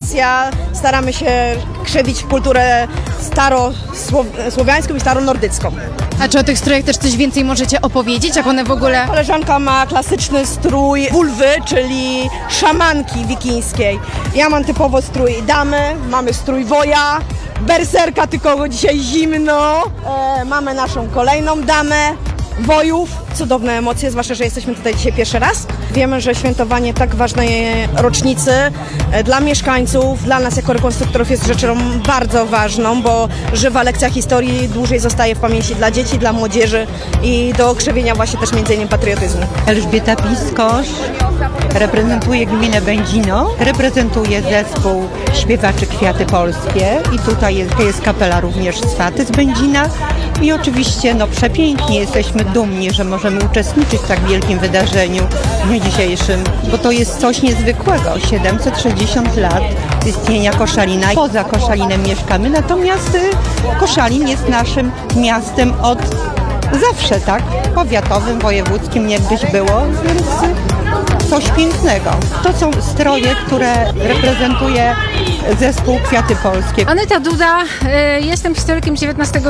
tradycja, staramy się krzewić kulturę starosłowiańską i staronordycką. A czy o tych strojach też coś więcej możecie opowiedzieć? Jak one w ogóle... Koleżanka ma klasyczny strój wulwy, czyli szamanki wikińskiej. Ja mam typowo strój damy, mamy strój woja, berserka, tylko dzisiaj zimno. Mamy naszą kolejną damę, wojów. Cudowne emocje, zwłaszcza, że jesteśmy tutaj dzisiaj pierwszy raz. Wiemy, że świętowanie tak ważnej rocznicy dla mieszkańców, dla nas jako rekonstruktorów jest rzeczą bardzo ważną, bo żywa lekcja historii dłużej zostaje w pamięci dla dzieci, dla młodzieży i do krzewienia właśnie też między innymi patriotyzmu. Elżbieta Piskosz, reprezentuję gminę Będzino, reprezentuję zespół śpiewaczy Kwiaty Polskie i tutaj jest kapela również z Faty z Będzina i oczywiście przepięknie jesteśmy dumni, że możemy uczestniczyć w tak wielkim wydarzeniu w dniu dzisiejszym, bo to jest coś niezwykłego. 760 lat istnienia Koszalina. Poza Koszalinem mieszkamy, natomiast Koszalin jest naszym miastem od zawsze, tak? Powiatowym, wojewódzkim niegdyś było, więc coś pięknego. To są stroje, które reprezentuje zespół Kwiaty Polskie. Aneta Duda, jestem historykiem XIX